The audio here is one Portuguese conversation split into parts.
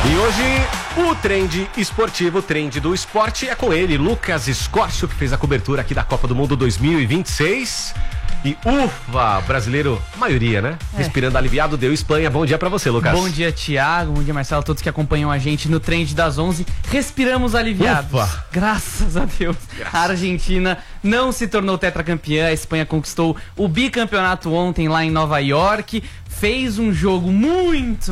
E hoje o trend esportivo, o trend do esporte é com ele, Lucas Escórcio, que fez a cobertura aqui da Copa do Mundo 2026. E ufa, brasileiro, maioria, né? Respirando aliviado, deu Espanha. Bom dia pra você, Lucas. Bom dia, Thiago. Bom dia, Marcelo. Todos que acompanham a gente no Trend das 11. Respiramos aliviados. Ufa. Graças a Deus. A Argentina não se tornou tetracampeã. A Espanha conquistou o bicampeonato ontem lá em Nova York. Fez um jogo muito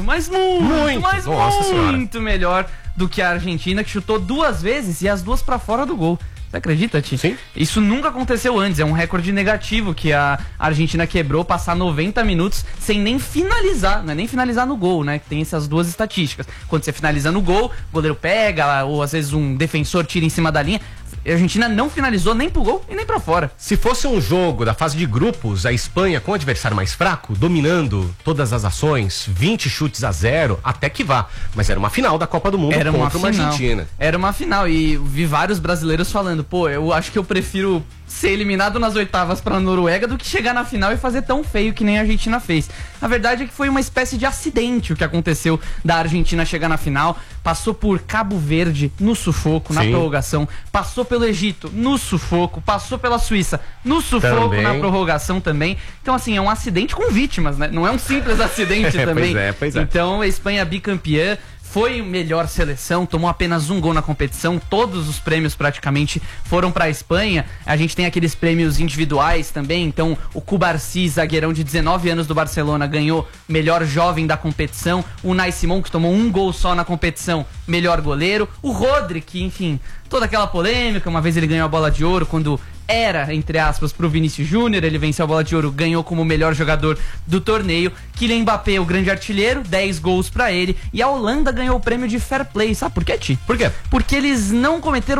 melhor do que a Argentina, que chutou 2 vezes e as 2 pra fora do gol. Você acredita, Ti? Sim. Isso nunca aconteceu antes, é um recorde negativo que a Argentina quebrou, passar 90 minutos sem nem finalizar, não é nem finalizar no gol, né? Que tem essas 2 estatísticas. Quando você finaliza no gol, o goleiro pega, ou às vezes um defensor tira em cima da linha. A Argentina não finalizou nem pro gol e nem pra fora. Se fosse um jogo da fase de grupos, a Espanha com o adversário mais fraco, dominando todas as ações, 20 chutes a 0, até que vá. Mas era uma final da Copa do Mundo contra uma Argentina. Era uma final e vi vários brasileiros falando, pô, eu acho que eu prefiro ser eliminado nas oitavas pra Noruega do que chegar na final e fazer tão feio que nem a Argentina fez. A verdade é que foi uma espécie de acidente o que aconteceu da Argentina chegar na final. Passou por Cabo Verde no sufoco, na prorrogação. Passou pelo Egito no sufoco. Passou pela Suíça no sufoco, também. Na prorrogação também. Então, assim, é um acidente com vítimas, né? Não é um simples acidente também. Pois é. Então, a Espanha bicampeã. Foi melhor seleção, tomou apenas 1 gol na competição, todos os prêmios praticamente foram para a Espanha. A gente tem aqueles prêmios individuais também, então o Cubarsí, zagueirão de 19 anos do Barcelona, ganhou melhor jovem da competição. O Unai Simón, que tomou 1 gol só na competição, melhor goleiro. O Rodri, que enfim, toda aquela polêmica, uma vez ele ganhou a bola de ouro quando era, entre aspas, pro Vinícius Júnior, ele venceu a bola de ouro, ganhou como melhor jogador do torneio. Kylian Mbappé, o grande artilheiro, 10 gols pra ele, e a Holanda ganhou o prêmio de fair play, sabe por quê, Ti? Por quê? Porque eles não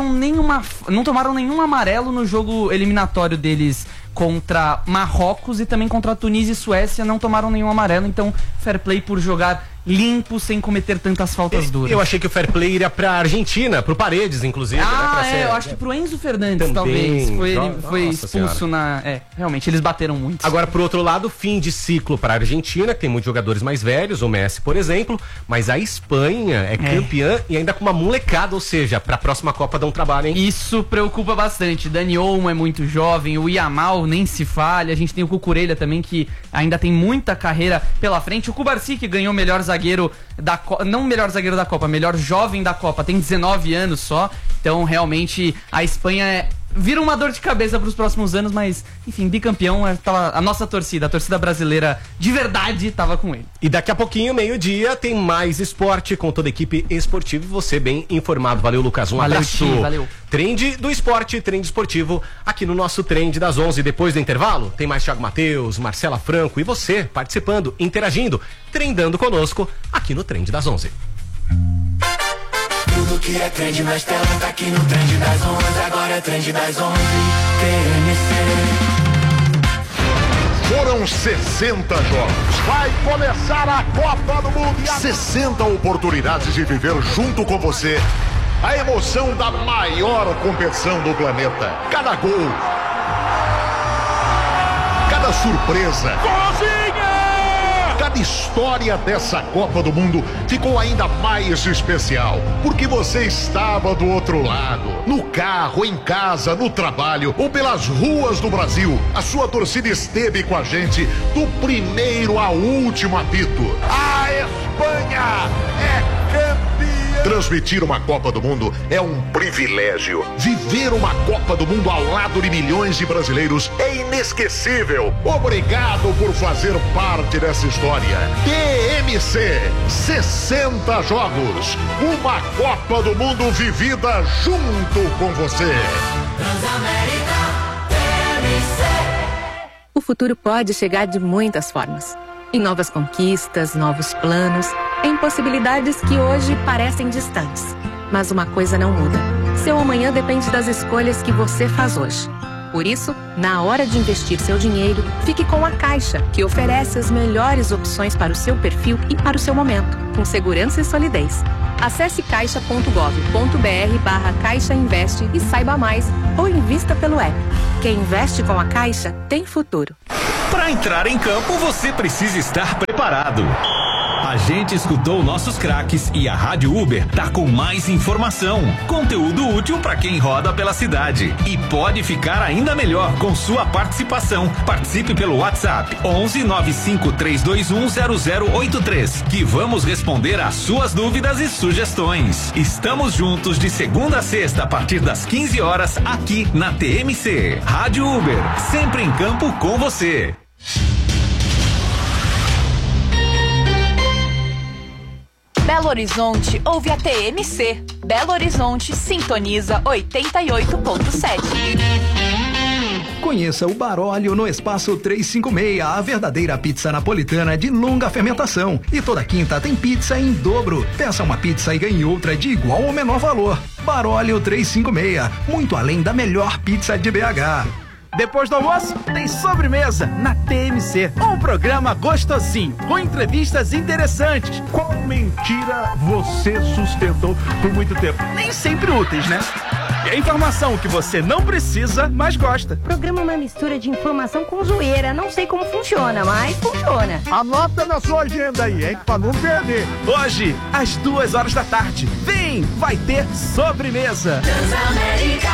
tomaram nenhum amarelo no jogo eliminatório deles contra Marrocos e também contra Tunísia e Suécia, não tomaram nenhum amarelo, então fair play por jogar limpo, sem cometer tantas faltas duras. Eu achei que o fair play iria pra Argentina, pro Paredes, inclusive. Eu acho que pro Enzo Fernandes, talvez. Ele foi expulso na... realmente, eles bateram muito. Agora, por outro lado, fim de ciclo pra Argentina, que tem muitos jogadores mais velhos, o Messi, por exemplo, mas a Espanha é campeã e ainda com uma molecada, ou seja, pra próxima Copa dá um trabalho, hein? Isso preocupa bastante. Dani Olmo é muito jovem, o Yamal nem se falha, a gente tem o Cucurella também, que ainda tem muita carreira pela frente. O Cubarsí, que ganhou melhor zagueiro da Copa, não melhor zagueiro da Copa, melhor jovem da Copa, tem 19 anos só, então realmente a Espanha vira uma dor de cabeça para os próximos anos, mas enfim, bicampeão, a nossa torcida, a torcida brasileira de verdade estava com ele. E daqui a pouquinho, meio-dia, tem mais esporte com toda a equipe esportiva e você bem informado. Valeu, Lucas, abraço. Valeu. Trend do esporte, trend esportivo, aqui no nosso Trend das 11. Depois do intervalo, tem mais Thiago Matheus, Marcela Franco e você participando, interagindo, trendando conosco aqui no Trend das 11. Tudo que é trend na tela tá aqui no Trend das 11. Agora é Trend das 11. TMC. Foram 60 jogos. Vai começar a Copa do Mundo. 60 oportunidades de viver junto com você a emoção da maior competição do planeta. Cada gol, cada surpresa, cada história dessa Copa do Mundo ficou ainda mais especial, porque você estava do outro lado, no carro, em casa, no trabalho ou pelas ruas do Brasil. A sua torcida esteve com a gente do primeiro ao último apito. A Espanha é campeã! Transmitir uma Copa do Mundo é um privilégio. Viver uma Copa do Mundo ao lado de milhões de brasileiros é inesquecível. Obrigado por fazer parte dessa história. TMC, 60 jogos. Uma Copa do Mundo vivida junto com você. Transamérica, TMC. O futuro pode chegar de muitas formas. Em novas conquistas, novos planos, em possibilidades que hoje parecem distantes. Mas uma coisa não muda. Seu amanhã depende das escolhas que você faz hoje. Por isso, na hora de investir seu dinheiro, fique com a Caixa, que oferece as melhores opções para o seu perfil e para o seu momento, com segurança e solidez. Acesse caixa.gov.br/Caixa Investe e saiba mais, ou invista pelo app. Quem investe com a Caixa tem futuro. Para entrar em campo, você precisa estar preparado. A gente escutou nossos craques e a Rádio Uber tá com mais informação, conteúdo útil para quem roda pela cidade e pode ficar ainda melhor com sua participação. Participe pelo WhatsApp 11 95 321 0083 que vamos responder às suas dúvidas e sugestões. Estamos juntos de segunda a sexta a partir das 15 horas aqui na TMC. Rádio Uber, sempre em campo com você. Belo Horizonte ouve a TMC. Belo Horizonte sintoniza 88.7. Conheça o Baróleo no Espaço 356, a verdadeira pizza napolitana de longa fermentação. E toda quinta tem pizza em dobro. Peça uma pizza e ganhe outra de igual ou menor valor. Baróleo 356, muito além da melhor pizza de BH. Depois do almoço, tem sobremesa na TMC. Um programa gostosinho, com entrevistas interessantes. Qual mentira você sustentou por muito tempo? Nem sempre úteis, né? E a informação que você não precisa, mas gosta. O programa é uma mistura de informação com zoeira. Não sei como funciona, mas funciona. Anota na sua agenda aí, hein? Pra não perder. Hoje, às 2h da tarde. Vem, vai ter sobremesa. Transamérica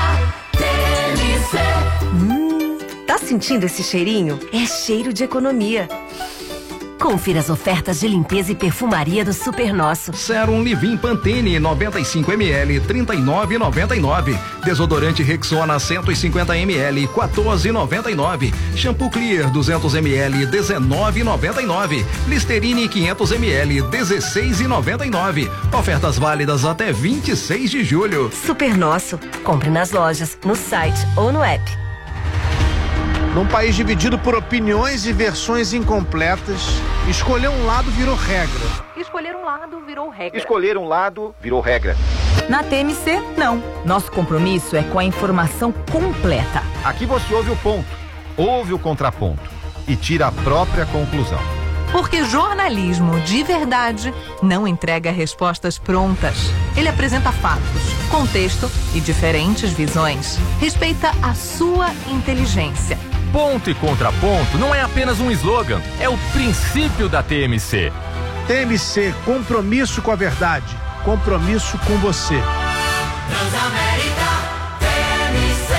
TMC. Tá sentindo esse cheirinho? É cheiro de economia. Confira as ofertas de limpeza e perfumaria do Super Nosso. Sérum Livin Pantene 95 ml 39,99. Desodorante Rexona 150 ml 14,99. Shampoo Clear 200 ml 19,99. Listerine 500 ml 16,99. Ofertas válidas até 26 de julho. Super Nosso. Compre nas lojas, no site ou no app. Num país dividido por opiniões e versões incompletas, escolher um lado virou regra. Escolher um lado virou regra. Escolher um lado virou regra. Na TMC, não. Nosso compromisso é com a informação completa. Aqui você ouve o ponto, ouve o contraponto e tira a própria conclusão. Porque jornalismo de verdade não entrega respostas prontas. Ele apresenta fatos, contexto e diferentes visões. Respeita a sua inteligência. Ponto e contraponto não é apenas um slogan, é o princípio da TMC. TMC, compromisso com a verdade, compromisso com você. Transamérica TMC.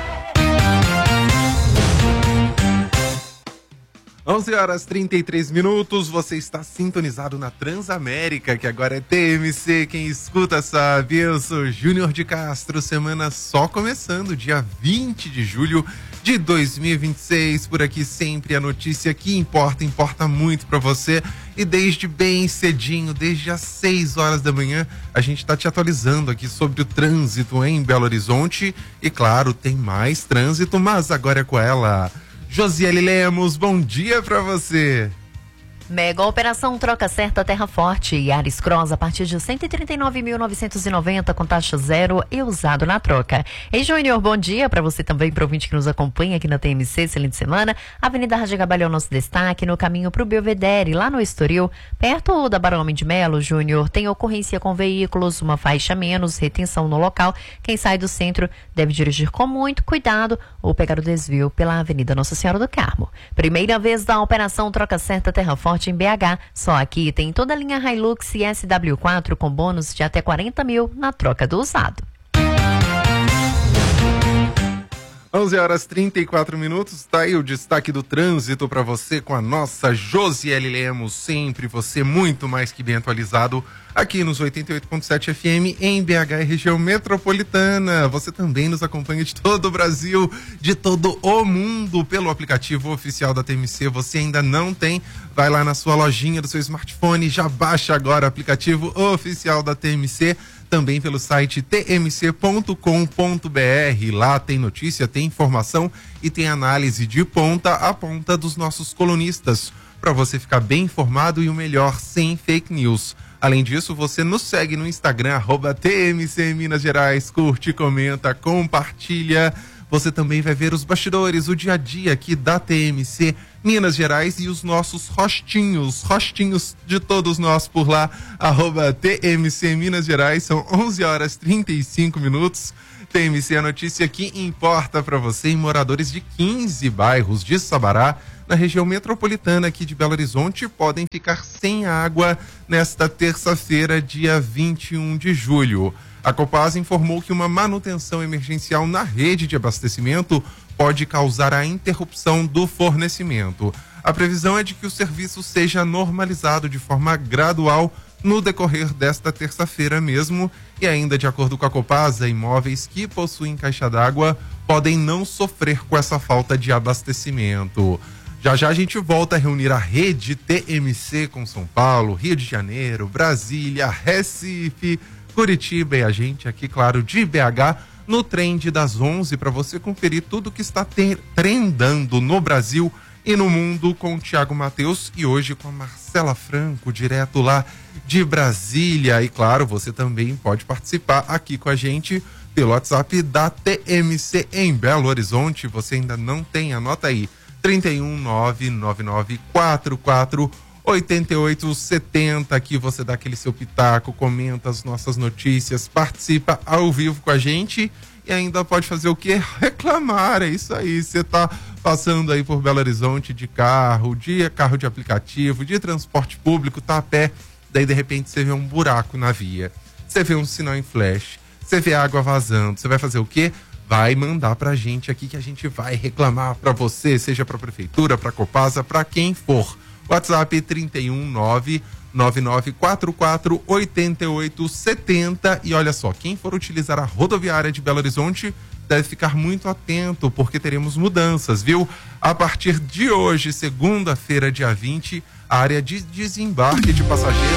11h33, você está sintonizado na Transamérica, que agora é TMC, quem escuta sabe, eu sou Júnior de Castro, semana só começando, dia 20 de julho de 2026, por aqui sempre a notícia que importa muito pra você, e desde bem cedinho, desde as 6 horas da manhã, a gente tá te atualizando aqui sobre o trânsito em Belo Horizonte, e claro, tem mais trânsito, mas agora é com ela, Josiele Lemos, bom dia pra você. Mega operação Troca Certa Terra Forte e Ares Cross a partir de 139.990 com taxa zero e usado na troca. Ei, Júnior, bom dia para você também, para o ouvinte que nos acompanha aqui na TMC, excelente semana. Avenida Radicabal é o nosso destaque no caminho para o Belvedere, lá no Estoril, perto da Barão Homem de Melo, Júnior, tem ocorrência com veículos, uma faixa menos, retenção no local. Quem sai do centro deve dirigir com muito cuidado ou pegar o desvio pela Avenida Nossa Senhora do Carmo. Primeira vez da operação Troca Certa Terra Forte em BH. Só aqui tem toda a linha Hilux e SW4 com bônus de até 40 mil na troca do usado. 11h34, tá aí o destaque do trânsito para você com a nossa Josiele Lemos, sempre você muito mais que bem atualizado aqui nos 88.7 FM em BH e região metropolitana. Você também nos acompanha de todo o Brasil, de todo o mundo pelo aplicativo oficial da TMC. Você ainda não tem? Vai lá na sua lojinha do seu smartphone, já baixa agora o aplicativo oficial da TMC. Também pelo site tmc.com.br. Lá tem notícia, tem informação e tem análise de ponta a ponta dos nossos colunistas, para você ficar bem informado e o melhor, sem fake news. Além disso, você nos segue no Instagram, @TMC Minas Gerais, curte, comenta, compartilha. Você também vai ver os bastidores, o dia a dia aqui da TMC Minas Gerais e os nossos rostinhos de todos nós por lá, @TMC Minas Gerais, são 11h35. TMC, a notícia que importa para você, em moradores de 15 bairros de Sabará na região metropolitana aqui de Belo Horizonte podem ficar sem água nesta terça-feira, dia 21 de julho. A Copasa informou que uma manutenção emergencial na rede de abastecimento pode causar a interrupção do fornecimento. A previsão é de que o serviço seja normalizado de forma gradual no decorrer desta terça-feira mesmo, e ainda de acordo com a Copasa, imóveis que possuem caixa d'água podem não sofrer com essa falta de abastecimento. Já já a gente volta a reunir a rede TMC com São Paulo, Rio de Janeiro, Brasília, Recife, Curitiba e a gente aqui, claro, de BH, no Trend das 11, para você conferir tudo que está trendando no Brasil e no mundo com o Thiago Matheus e hoje com a Marcela Franco, direto lá de Brasília. E claro, você também pode participar aqui com a gente pelo WhatsApp da TMC em Belo Horizonte. Você ainda não tem, anota aí, 31999448870. Aqui você dá aquele seu pitaco, comenta as nossas notícias, participa ao vivo com a gente e ainda pode fazer o quê? Reclamar, é isso aí. Você tá passando aí por Belo Horizonte de carro de aplicativo, de transporte público, tá a pé, daí de repente você vê um buraco na via, você vê um sinal em flash, você vê água vazando, você vai fazer o quê? Vai mandar pra gente aqui que a gente vai reclamar pra você, seja pra prefeitura, pra Copasa, pra quem for. WhatsApp 31999448870. E olha só, quem for utilizar a rodoviária de Belo Horizonte deve ficar muito atento, porque teremos mudanças, viu? A partir de hoje, segunda-feira, dia 20, a área de desembarque de passageiros